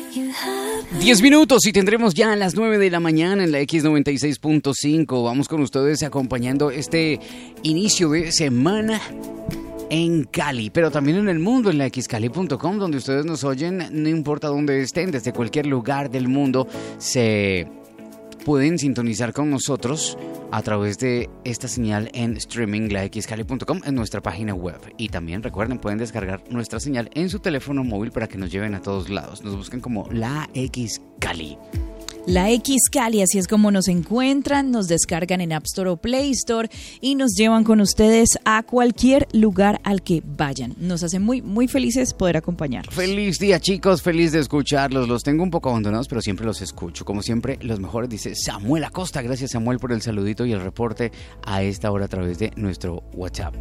10 minutos y tendremos ya a las 9 de la mañana en la X96.5. Vamos con ustedes acompañando este inicio de semana en Cali, pero también en el mundo, en la xcali.com, donde ustedes nos oyen, no importa dónde estén, desde cualquier lugar del mundo, se pueden sintonizar con nosotros a través de esta señal en streaming, la xcali.com, en nuestra página web. Y también recuerden, pueden descargar nuestra señal en su teléfono móvil para que nos lleven a todos lados. Nos busquen como la Xcali. La Xcali, así es como nos encuentran, nos descargan en App Store o Play Store y nos llevan con ustedes a cualquier lugar al que vayan. Nos hace muy, muy felices poder acompañarlos. Feliz día, chicos, feliz de escucharlos. Los tengo un poco abandonados, pero siempre los escucho. Como siempre, los mejores, dice Samuel Acosta. Gracias, Samuel, por el saludito y el reporte a esta hora a través de nuestro WhatsApp.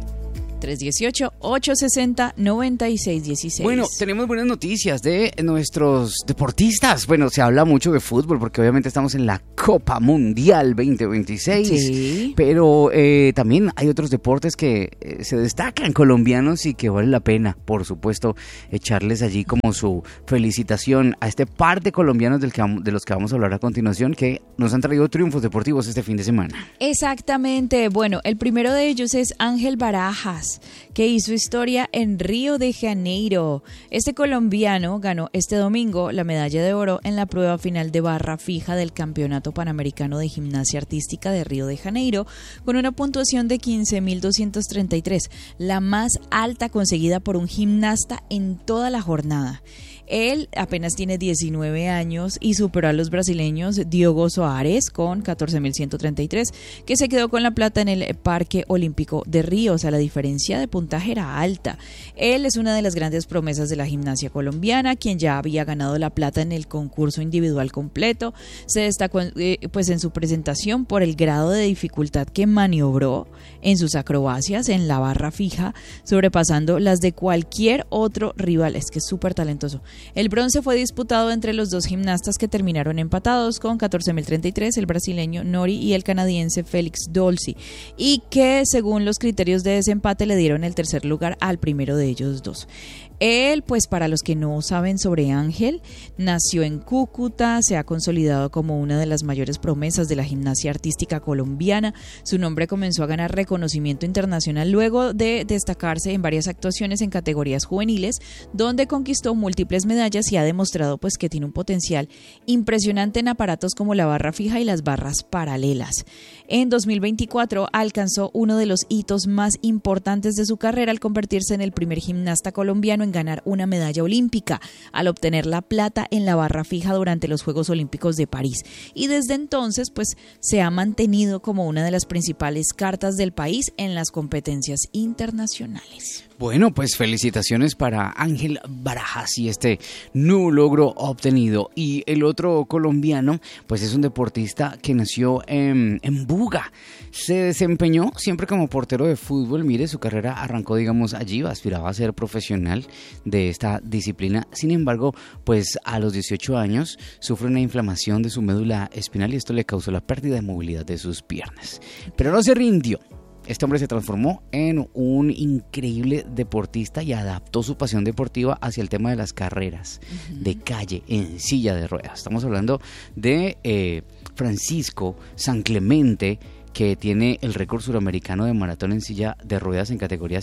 318-860-9616. Bueno, tenemos buenas noticias de nuestros deportistas. Bueno, se habla mucho de fútbol porque obviamente estamos en la Copa Mundial 2026. Sí. Pero también hay otros deportes que se destacan colombianos y que vale la pena, por supuesto, echarles allí como su felicitación a este par de colombianos de los que vamos a hablar a continuación, que nos han traído triunfos deportivos este fin de semana. Exactamente. Bueno, el primero de ellos es Ángel Barajas, que hizo historia en Río de Janeiro. Este colombiano ganó este domingo la medalla de oro en la prueba final de barra fija del Campeonato Panamericano de Gimnasia Artística de Río de Janeiro, con una puntuación de 15.233, la más alta conseguida por un gimnasta en toda la jornada. Él apenas tiene 19 años y superó a los brasileños Diogo Soares con 14.133, que se quedó con la plata en el Parque Olímpico de Río. O sea, la diferencia de puntaje era alta. Él es una de las grandes promesas de la gimnasia colombiana, quien ya había ganado la plata en el concurso individual completo. Se destacó pues en su presentación por el grado de dificultad que maniobró en sus acrobacias en la barra fija, sobrepasando las de cualquier otro rival. Es que es súper talentoso. El bronce fue disputado entre los dos gimnastas que terminaron empatados con 14.033, el brasileño Nori y el canadiense Félix Dolci, y que según los criterios de desempate le dieron el tercer lugar al primero de ellos dos. Él, pues para los que no saben sobre Ángel, nació en Cúcuta, se ha consolidado como una de las mayores promesas de la gimnasia artística colombiana. Su nombre comenzó a ganar reconocimiento internacional luego de destacarse en varias actuaciones en categorías juveniles, donde conquistó múltiples medallas y ha demostrado pues que tiene un potencial impresionante en aparatos como la barra fija y las barras paralelas. En 2024 alcanzó uno de los hitos más importantes de su carrera al convertirse en el primer gimnasta colombiano en ganar una medalla olímpica, al obtener la plata en la barra fija durante los Juegos Olímpicos de París. Y desde entonces pues se ha mantenido como una de las principales cartas del país en las competencias internacionales. Bueno, pues felicitaciones para Ángel Barajas y este nuevo logro obtenido. Y el otro colombiano, pues es un deportista que nació en Buga. Se desempeñó siempre como portero de fútbol. Mire, su carrera arrancó, digamos, allí, aspiraba a ser profesional de esta disciplina. Sin embargo, pues a los 18 años sufre una inflamación de su médula espinal y esto le causó la pérdida de movilidad de sus piernas. Pero no se rindió. Este hombre se transformó en un increíble deportista y adaptó su pasión deportiva hacia el tema de las carreras de calle en silla de ruedas. Estamos hablando de Francisco San Clemente, que tiene el récord suramericano de maratón en silla de ruedas en categoría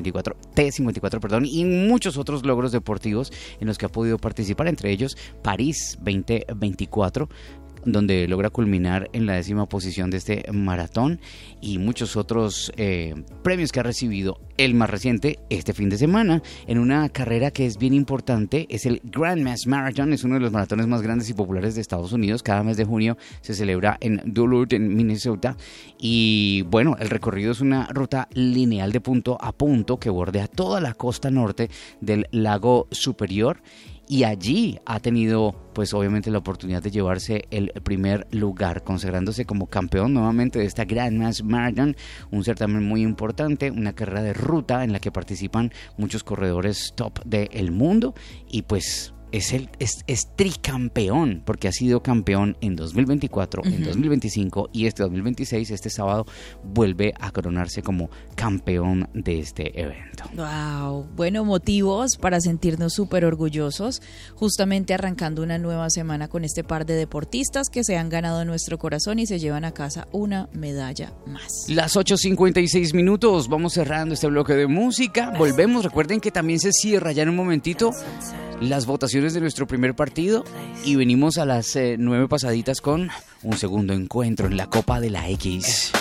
T54, y muchos otros logros deportivos en los que ha podido participar, entre ellos París 2024, donde logra culminar en la 10ª posición de este maratón, y muchos otros premios que ha recibido. El más reciente, este fin de semana, en una carrera que es bien importante, es el Grand Mass Marathon. Es uno de los maratones más grandes y populares de Estados Unidos. Cada mes de junio se celebra en Duluth, en Minnesota. Y bueno, el recorrido es una ruta lineal de punto a punto que bordea toda la costa norte del lago Superior. Y allí ha tenido, pues obviamente, la oportunidad de llevarse el primer lugar, consagrándose como campeón nuevamente de esta Grand Mass Marathon, un certamen muy importante, una carrera de ruta en la que participan muchos corredores top del mundo. Y pues es tricampeón, porque ha sido campeón en 2024, en 2025 y este 2026, este sábado, vuelve a coronarse como campeón de este evento. Wow, bueno, motivos para sentirnos súper orgullosos, justamente arrancando una nueva semana con este par de deportistas que se han ganado nuestro corazón y se llevan a casa una medalla más. Las 8:56 minutos, vamos cerrando este bloque de música, volvemos, recuerden que también se cierra ya en un momentito las votaciones de nuestro primer partido y venimos a las 9 pasaditas con un segundo encuentro en la Copa de la X.